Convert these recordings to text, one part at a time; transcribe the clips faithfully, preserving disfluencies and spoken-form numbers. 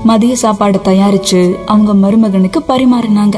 மதிய சாப்பாடு தயாரிச்சு அவங்க மருமகனுக்கு பரிமாறினாங்க.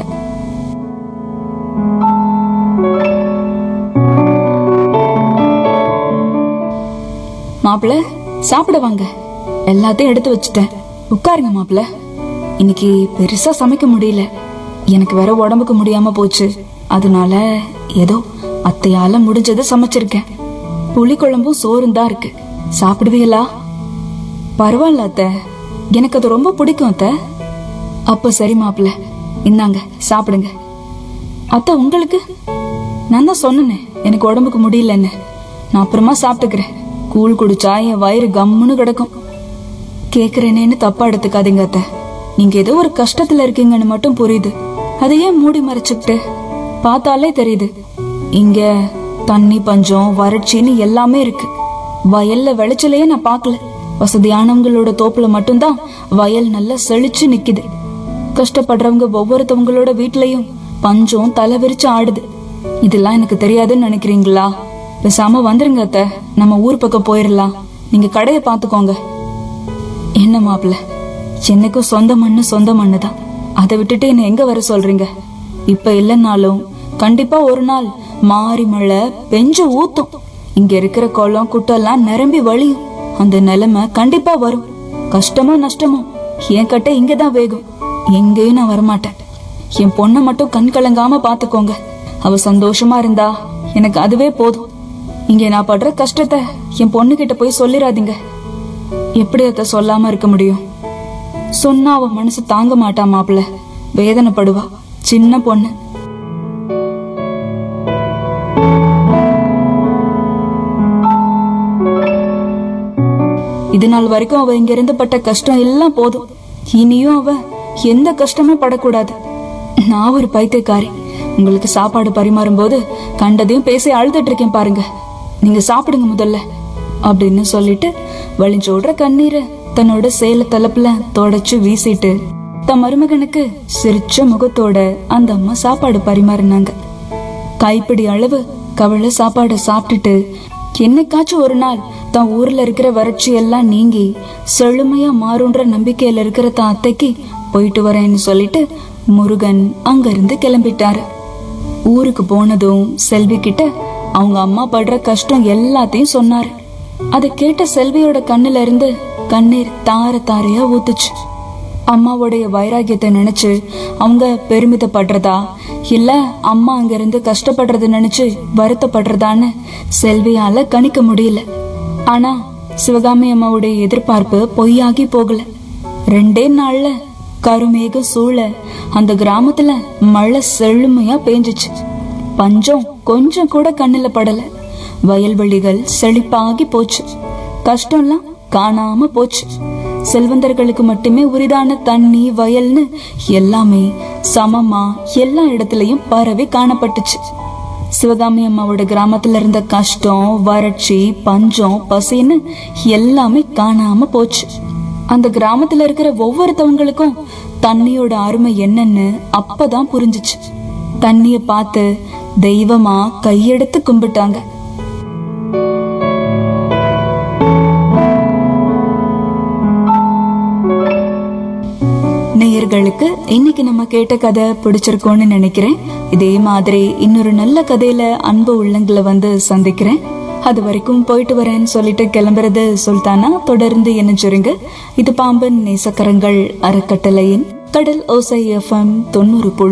மாப்பிள்ள சாப்பிட வாங்க, எல்லாத்தையும் எடுத்து வச்சுட்டேன், உட்காருங்க மாப்பிள்ள. இன்னைக்கு பெருசா சமைக்க முடியல, எனக்கு வேற உடம்புக்கு முடியாம போச்சு. அதனால ஏதோ அத்தையால முடிஞ்சதை சமைச்சிருக்கேன். புளி குழம்பும் சோறும் தான் இருக்கு, சாப்பிடுவீங்களா? பரவாயில்ல அத்தை, எனக்கு அது ரொம்ப பிடிக்கும் அத்தை. அப்ப சரி மாப்பிள்ள, இந்தாங்க சாப்பிடுங்க. அத்தை உங்களுக்கு? நான் தான் சொன்னேனே எனக்கு உடம்புக்கு முடியலன்னு. நான் அப்புறமா சாப்பிட்டுக்கிறேன், கூழ் குடிச்சா என் வயிறு கம்முன்னு கிடக்கும். கேக்குறேனேன்னு தப்பா எடுத்துக்காதீங்க அத்தை, நீங்க ஏதோ ஒரு கஷ்டத்துல இருக்கீங்கன்னு மட்டும் புரியுது. அதை ஏன் மூடி மறைச்சுக்கிட்டு? பார்த்தாலே தெரியுது, இங்க தண்ணி பஞ்சம் வறட்சின்னு எல்லாமே இருக்கு. வயல்ல விளைச்சலையே நான் பாக்கல. வசதியானவங்களோட தோப்புல மட்டும்தான் வயல் நல்லா செழிச்சு நிக்குது. கஷ்டப்படுறவங்க ஒவ்வொருத்தவங்களோட வீட்லயும் பஞ்சம் தலை விரிச்சு ஆடுது. இதெல்லாம் எனக்கு தெரியாதுன்னு நினைக்கிறீங்களா? பேசாம வந்துருங்க அத்தை, நம்ம ஊர் பக்கம் போயிடலாம். நீங்க கடையை பாத்துக்கோங்க. என்ன மாப்பிள்ள, என்னைக்கும் சொந்த மண்ணு சொந்த மண்ணு தான், அதை விட்டுட்டு என்ன எங்க வர சொல்றீங்க? இப்ப இல்லைன்னாலும் கண்டிப்பா ஒரு நாள் மாறி மழை பெஞ்சு ஊத்தும். இங்க இருக்கிற குளம் குட்டெல்லாம் நிரம்பி வழியும். அந்த நிலைமை கண்டிப்பா வரும். கஷ்டமோ நஷ்டமோ என் கட்ட இங்கதான் வேகும். எங்கேயும் நான் வரமாட்டேன். என் பொண்ணை மட்டும் கண் கலங்காம பாத்துக்கோங்க. அவ சந்தோஷமா இருந்தா எனக்கு அதுவே போதும். இங்க நான் படுற கஷ்டத்தை என் பொண்ணு கிட்ட போய் சொல்லிடாதீங்க. எப்படி அத சொல்லாம இருக்க முடியும்? சொன்னா அவ மனசு தாங்க மாட்டா மாப்பிள்ள, வேதனைப்படுவா. சின்ன பொண்ணு. இது நாள் வரைக்கும் அவ இங்க இருந்து பட்ட கஷ்டம் எல்லாம் போதும். இனியும் அவ எந்த கஷ்டமே படக்கூடாது. நான் ஒரு பைத்தியக்காரி. உங்களுக்கு சாப்பாடு பரிமாறும் போது கண்டதையும் பேசி அழுதுட்டு இருக்கேன் பாருங்க. நீங்க சாப்பிடுங்க முதல்ல அப்படின்னு சொல்லிட்டு வழிஞ்சோடுற கண்ணீரை தன்னோட சேல தலப்புல தொடச்சு வீசிட்டு தன் மருமகனுக்கு சிரிச்ச முகத்தோட அந்த அம்மா சாப்பாடு பரிமாறினாங்க. கைப்பிடி அளவு கவலை சாப்பாடு சாப்பிட்டுட்டு என்னைக்காச்சும் ஒரு நாள் தான் ஊர்ல இருக்கிற வறட்சி எல்லாம் நீங்கி செழுமையா மாறுன்ற நம்பிக்கையில இருக்கிற தான் அத்தைக்கு போயிட்டு வரேன்னு சொல்லிட்டு முருகன் அங்க இருந்து கிளம்பிட்டாரு. ஊருக்கு போனதும் செல்வி கிட்ட அவங்க அம்மா படுற கஷ்டம் எல்லாத்தையும் சொன்னாரு. அதை கேட்ட செல்வியோட கண்ணுல இருந்து கண்ணீர் தார தாரையா ஊத்துச்சு. அம்மாவுடைய வைராகியத்தை நினைச்சு அவங்க பெருமிதப்படுறதா இல்ல அம்மா அங்க இருந்து கஷ்டப்படுறத நினைச்சு வருத்தப்படுறதான்னு செல்வியால கணிக்க முடியல. ஆனா சிவகாமி அம்மாவுடைய எதிர்பார்ப்பு பொய்யாகி போகல. ரெண்டே நாள்ல கருமேக சூழ அந்த கிராமத்துல மழை செழுமையா பெஞ்சிச்சு. பஞ்சம் கொஞ்சம் கூட கண்ணுல படல. வயல்வெளிகள் செழிப்பாகி போச்சு. கஷ்டம்லாம் காணாம போச்சு. செல்வந்தர்களுக்கு மட்டுமே உரிதான தண்ணி வயல்னு எல்லாமே சமமா எல்லா இடத்துலயும் பரவி காணப்பட்டுச்சு. சிவகாமி அம்மாவோட கிராமத்துல இருந்த கஷ்டம் வறட்சி பஞ்சம் பசின்னு எல்லாமே காணாம போச்சு. அந்த கிராமத்துல இருக்கிற ஒவ்வொருத்தவங்களுக்கும் தண்ணியோட அருமை என்னன்னு அப்பதான் புரிஞ்சிச்சு. தண்ணிய பார்த்து தெய்வமா கையெடுத்து கும்பிட்டாங்க. நேயர்களுக்கு இன்னைக்கு நம்ம கேட்ட கதை பிடிச்சிருக்கோன்னு நினைக்கிறேன். இதே மாதிரி இன்னொரு நல்ல கதையில அன்பு உள்ளங்களை வந்து சந்திக்கிறேன். அது வரைக்கும் போயிட்டு வரேன்னு சொல்லிட்டு கிளம்புறது சுல்தானா. தொடர்ந்து இணைஞ்சிருங்க. இது பாம்பன் நேசக்கரங்கள் அறக்கட்டளையின் கடல் ஓசை எஃப்எம் தொண்ணூறு